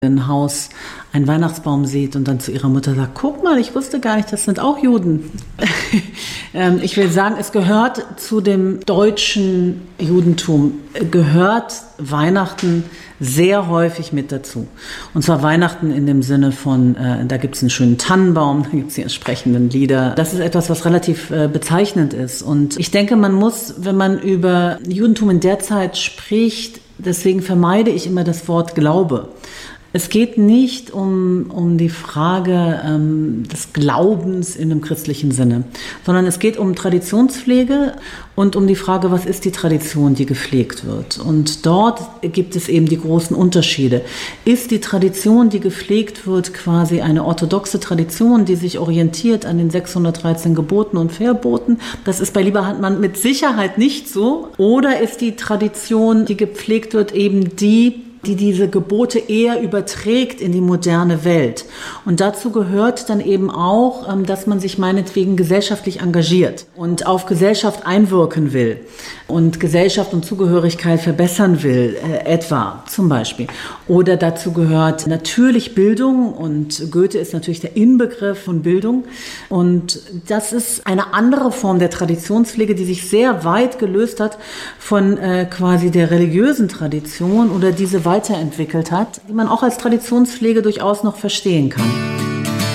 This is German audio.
ein Haus einen Weihnachtsbaum sieht und dann zu ihrer Mutter sagt, guck mal, ich wusste gar nicht, das sind auch Juden. Ich will sagen, es gehört zu dem deutschen Judentum, gehört Weihnachten sehr häufig mit dazu. Und zwar Weihnachten in dem Sinne von, da gibt es einen schönen Tannenbaum, da gibt es die entsprechenden Lieder. Das ist etwas, was relativ bezeichnend ist. Und ich denke, man muss, wenn man über Judentum in der Zeit spricht, deswegen vermeide ich immer das Wort Glaube. Es geht nicht um die Frage des Glaubens in einem christlichen Sinne, sondern es geht um Traditionspflege und um die Frage, was ist die Tradition, die gepflegt wird. Und dort gibt es eben die großen Unterschiede. Ist die Tradition, die gepflegt wird, quasi eine orthodoxe Tradition, die sich orientiert an den 613 Geboten und Verboten? Das ist bei Lieber Hartmann mit Sicherheit nicht so. Oder ist die Tradition, die gepflegt wird, eben die diese Gebote eher überträgt in die moderne Welt. Und dazu gehört dann eben auch, dass man sich meinetwegen gesellschaftlich engagiert und auf Gesellschaft einwirken will und Gesellschaft und Zugehörigkeit verbessern will, etwa zum Beispiel. Oder dazu gehört natürlich Bildung, und Goethe ist natürlich der Inbegriff von Bildung. Und das ist eine andere Form der Traditionspflege, die sich sehr weit gelöst hat von quasi der religiösen Tradition oder diese weiterentwickelt hat, die man auch als Traditionspflege durchaus noch verstehen kann.